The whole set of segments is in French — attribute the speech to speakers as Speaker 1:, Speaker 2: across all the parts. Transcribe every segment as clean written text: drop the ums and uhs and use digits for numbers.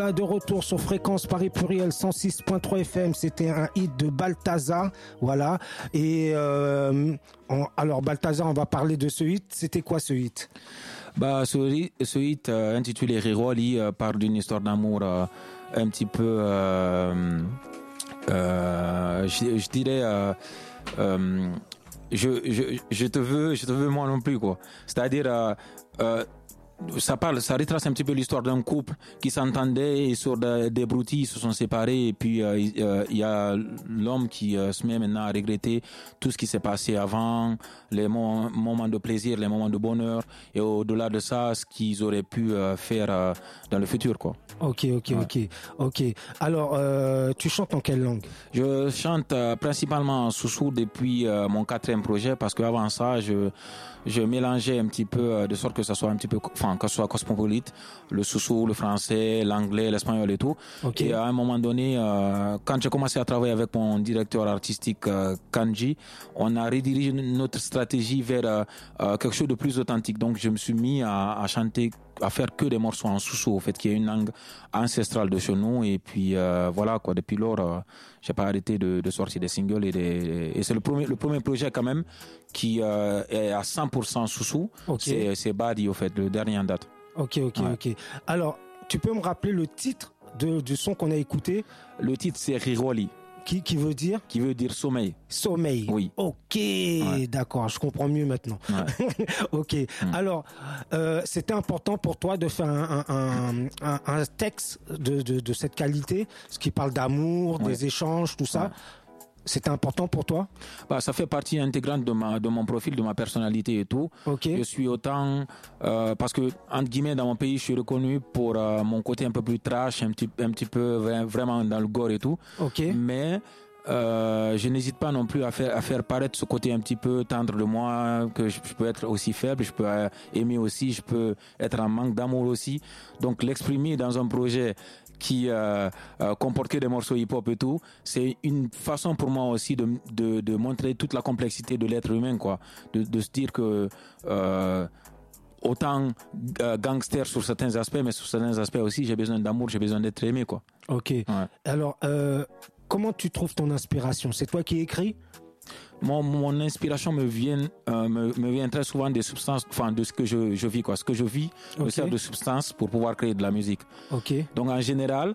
Speaker 1: De retour sur Fréquence Paris Pluriel 106.3 FM, c'était un hit de Balthazar, voilà. Et alors Balthazar, on va parler de ce hit. C'était quoi ce hit?
Speaker 2: Ce hit intitulé Riroli parle d'une histoire d'amour un petit peu, je dirais, je te veux moi non plus quoi. C'est-à-dire ça retrace un petit peu l'histoire d'un couple qui s'entendait et sur des broutilles ils se sont séparés et puis il y a l'homme qui se met maintenant à regretter tout ce qui s'est passé avant, les moments de plaisir, les moments de bonheur et au-delà de ça ce qu'ils auraient pu faire dans le futur quoi.
Speaker 1: Ok. Alors tu chantes en quelle langue?
Speaker 2: Je chante principalement en soussou depuis mon 4e projet parce qu'avant ça je mélangeais un petit peu de sorte que ça soit un petit peu, enfin que ce soit cosmopolite, le soussou, le français, l'anglais, l'espagnol et tout. Okay. Et à un moment donné, quand j'ai commencé à travailler avec mon directeur artistique Kanji, on a redirigé notre stratégie vers quelque chose de plus authentique. Donc je me suis mis à chanter, à faire que des morceaux en soussou, au fait, qui est une langue ancestrale de chez nous. Et puis voilà quoi. Depuis lors, j'ai pas arrêté de sortir des singles et c'est le premier projet quand même qui est à 100% soussou. Okay. C'est Badi au fait, le dernier en date.
Speaker 1: Ok. Alors, tu peux me rappeler le titre du son qu'on a écouté?
Speaker 2: Le titre c'est Riroli.
Speaker 1: Qui veut dire?
Speaker 2: Qui veut dire sommeil.
Speaker 1: Sommeil.
Speaker 2: Oui.
Speaker 1: Ok, d'accord, je comprends mieux maintenant. Ouais. Ok. Alors, c'était important pour toi de faire un texte de cette qualité, ce qui parle d'amour, des échanges, tout ça. C'était important pour toi?
Speaker 2: Ça fait partie intégrante de mon profil, de ma personnalité et tout.
Speaker 1: Okay.
Speaker 2: Je suis autant parce que entre guillemets dans mon pays, je suis reconnu pour mon côté un peu plus trash, un petit peu vraiment dans le gore et tout.
Speaker 1: Okay.
Speaker 2: Mais je n'hésite pas non plus à faire paraître ce côté un petit peu tendre de moi, que je peux être aussi faible, je peux aimer aussi, je peux être en manque d'amour aussi. Donc l'exprimer dans un projet qui comporte que des morceaux hip-hop et tout, c'est une façon pour moi aussi de montrer toute la complexité de l'être humain quoi, de se dire que autant gangster sur certains aspects, mais sur certains aspects aussi j'ai besoin d'amour, j'ai besoin d'être aimé quoi.
Speaker 1: Ok. Ouais. Alors comment tu trouves ton inspiration? C'est toi qui écris?
Speaker 2: Mon inspiration me vient très souvent des substances, enfin de ce que je vis quoi. Ce que je vis me sert de substance pour pouvoir créer de la musique.
Speaker 1: Ok.
Speaker 2: Donc en général,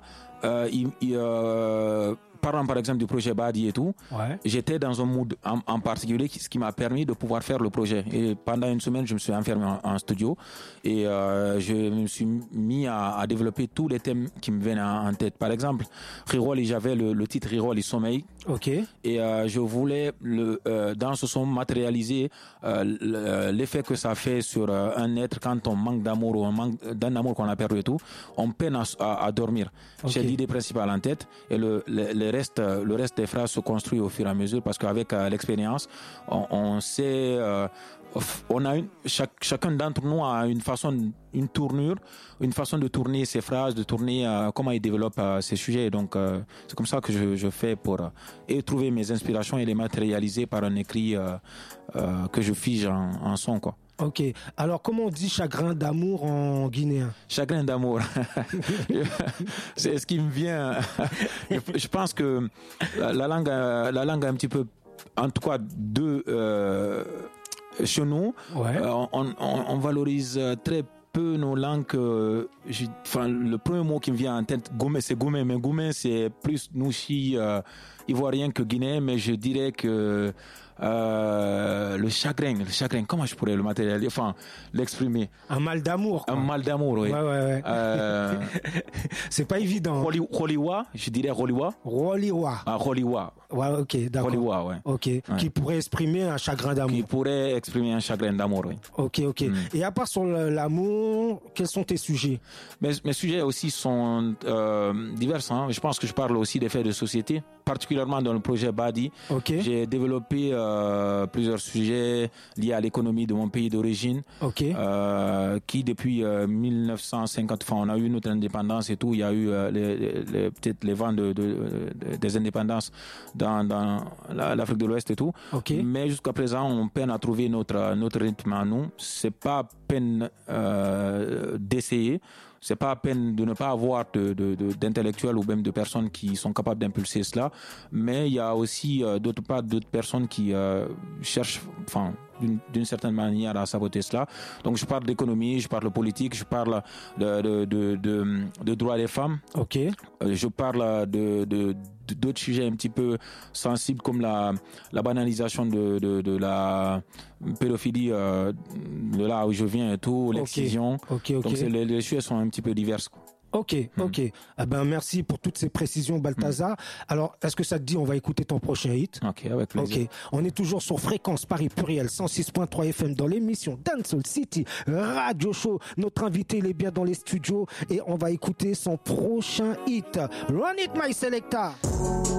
Speaker 2: parlant par exemple du projet Badi et tout, j'étais dans un mood en particulier, ce qui m'a permis de pouvoir faire le projet. Et pendant une semaine, je me suis enfermé en studio et je me suis mis à développer tous les thèmes qui me venaient en tête. Par exemple, Riroli, j'avais le titre Riroli Sommeil.
Speaker 1: Ok.
Speaker 2: Et je voulais dans ce son matérialiser l'effet que ça fait sur un être quand on manque d'amour ou on manque d'un amour qu'on a perdu et tout, on peine à dormir. Okay. J'ai l'idée principale en tête et le reste des phrases se construit au fur et à mesure parce qu'avec l'expérience, on sait, on a chacun d'entre nous a une tournure, une façon de tourner ses phrases, de tourner comment il développe ses sujets. Donc c'est comme ça que je fais pour et trouver mes inspirations et les matérialiser par un écrit que je fige en son quoi.
Speaker 1: Ok. Alors, comment on dit chagrin d'amour en guinéen?
Speaker 2: Chagrin d'amour. C'est ce qui me vient. Je pense que la langue a un petit peu, en tout cas, chez nous, on valorise très peu nos langues. Le premier mot qui me vient en tête, Goumé, c'est Goumé. Mais Goumé, c'est plus nous, ivoiriens que guinéens. Mais je dirais que le chagrin, comment je pourrais le matérialiser, l'exprimer?
Speaker 1: Un mal d'amour.
Speaker 2: Un mal d'amour, oui.
Speaker 1: Ouais. C'est pas évident.
Speaker 2: Roliwa, je dirais Roliwa.
Speaker 1: Roliwa.
Speaker 2: Ah, Roliwa.
Speaker 1: Ouais, ok, d'accord.
Speaker 2: Roliwa, ouais.
Speaker 1: Ok. Ouais. Qui pourrait exprimer un chagrin d'amour.
Speaker 2: Qui pourrait exprimer un chagrin d'amour, oui.
Speaker 1: Ok. Et à part sur l'amour, quels sont tes sujets?
Speaker 2: Mes sujets aussi sont divers. Hein. Je pense que je parle aussi des faits de société, particulièrement dans le projet Badi.
Speaker 1: Okay.
Speaker 2: J'ai développé plusieurs sujets liés à l'économie de mon pays d'origine, qui depuis 1950, on a eu notre indépendance et tout, il y a eu peut-être les vents des indépendances dans l'Afrique de l'Ouest et tout.
Speaker 1: Okay.
Speaker 2: Mais jusqu'à présent, on peine à trouver notre rythme à nous. C'est pas peine d'essayer. c'est pas à peine de ne pas avoir d'intellectuels ou même de personnes qui sont capables d'impulser cela, mais il y a aussi d'autre part d'autres personnes qui cherchent, enfin, d'une certaine manière à saboter cela. Donc je parle d'économie, je parle de politique, je parle de droits des femmes.
Speaker 1: Ok.
Speaker 2: Je parle d'autres sujets un petit peu sensibles comme la banalisation de la pédophilie de là où je viens et tout, l'excision.
Speaker 1: Ok.
Speaker 2: Donc les sujets sont un petit peu divers, quoi.
Speaker 1: Ok. Eh ben, merci pour toutes ces précisions, Balthazar. Alors, est-ce que ça te dit, on va écouter ton prochain hit?
Speaker 2: Ok, avec plaisir.
Speaker 1: Ok. On est toujours sur Fréquence Paris Pluriel 106.3 FM dans l'émission Dancehall City Radio Show. Notre invité, il est bien dans les studios et on va écouter son prochain hit. Run it, my selector.